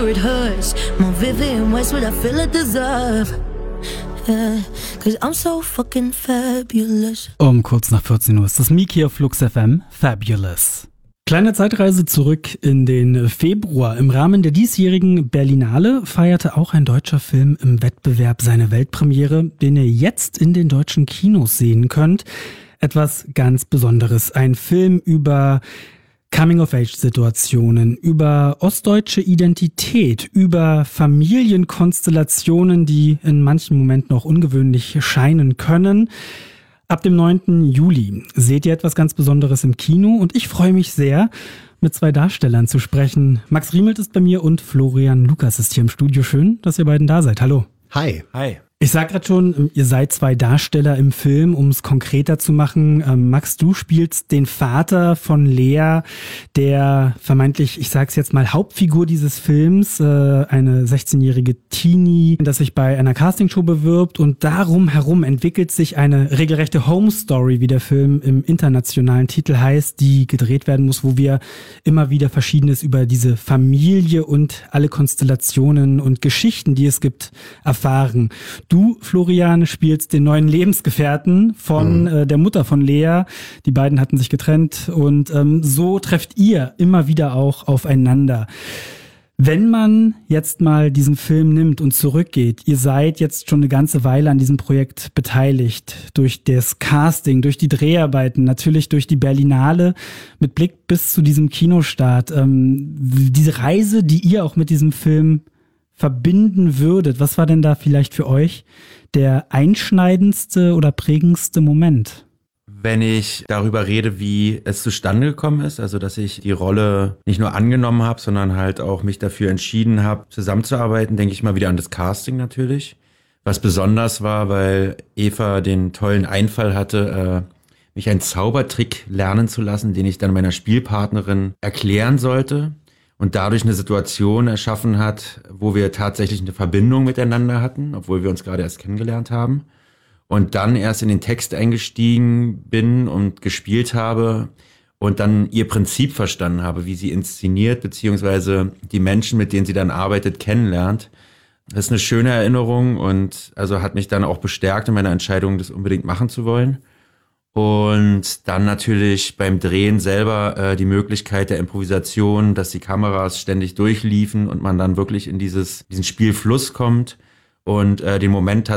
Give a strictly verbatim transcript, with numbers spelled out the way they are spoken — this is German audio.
It hurts more vivid in ways what I feel I deserve. Yeah, cause I'm so fucking fabulous. Um kurz nach vierzehn Uhr ist das Miki auf Flux F M, Fabulous. Kleine Zeitreise zurück in den Februar. Im Rahmen der diesjährigen Berlinale feierte auch ein deutscher Film im Wettbewerb seine Weltpremiere, den ihr jetzt in den deutschen Kinos sehen könnt. Etwas ganz Besonderes. Ein Film über Coming-of-Age-Situationen, über ostdeutsche Identität, über Familienkonstellationen, die in manchen Momenten auch ungewöhnlich scheinen können. Ab dem neunten Juli seht ihr etwas ganz Besonderes im Kino und ich freue mich sehr, mit zwei Darstellern zu sprechen. Max Riemelt ist bei mir und Florian Lukas ist hier im Studio. Schön, dass ihr beiden da seid. Hallo. Hi. Hi. Ich sag gerade schon, ihr seid zwei Darsteller im Film, um es konkreter zu machen. Ähm, Max, du spielst den Vater von Lea, der vermeintlich, ich sag's jetzt mal, Hauptfigur dieses Films, äh, eine sechzehnjährige Teenie, das sich bei einer Castingshow bewirbt und darum herum entwickelt sich eine regelrechte Home Story, wie der Film im internationalen Titel heißt, die gedreht werden muss, wo wir immer wieder Verschiedenes über diese Familie und alle Konstellationen und Geschichten, die es gibt, erfahren. Du, Florian, spielst den neuen Lebensgefährten von mhm. äh, der Mutter von Lea. Die beiden hatten sich getrennt und ähm, so trefft ihr immer wieder auch aufeinander. Wenn man jetzt mal diesen Film nimmt und zurückgeht, ihr seid jetzt schon eine ganze Weile an diesem Projekt beteiligt, durch das Casting, durch die Dreharbeiten, natürlich durch die Berlinale, mit Blick bis zu diesem Kinostart. Ähm, diese Reise, die ihr auch mit diesem Film verbinden würdet, was war denn da vielleicht für euch der einschneidendste oder prägendste Moment? Wenn ich darüber rede, wie es zustande gekommen ist, also dass ich die Rolle nicht nur angenommen habe, sondern halt auch mich dafür entschieden habe, zusammenzuarbeiten, denke ich mal wieder an das Casting natürlich. Was besonders war, weil Eva den tollen Einfall hatte, äh, mich einen Zaubertrick lernen zu lassen, den ich dann meiner Spielpartnerin erklären sollte. Und dadurch eine Situation erschaffen hat, wo wir tatsächlich eine Verbindung miteinander hatten, obwohl wir uns gerade erst kennengelernt haben. Und dann erst in den Text eingestiegen bin und gespielt habe und dann ihr Prinzip verstanden habe, wie sie inszeniert, beziehungsweise die Menschen, mit denen sie dann arbeitet, kennenlernt. Das ist eine schöne Erinnerung und also hat mich dann auch bestärkt in meiner Entscheidung, das unbedingt machen zu wollen. Und dann natürlich beim Drehen selber äh, die Möglichkeit der Improvisation, dass die Kameras ständig durchliefen und man dann wirklich in dieses diesen Spielfluss kommt und äh, den Moment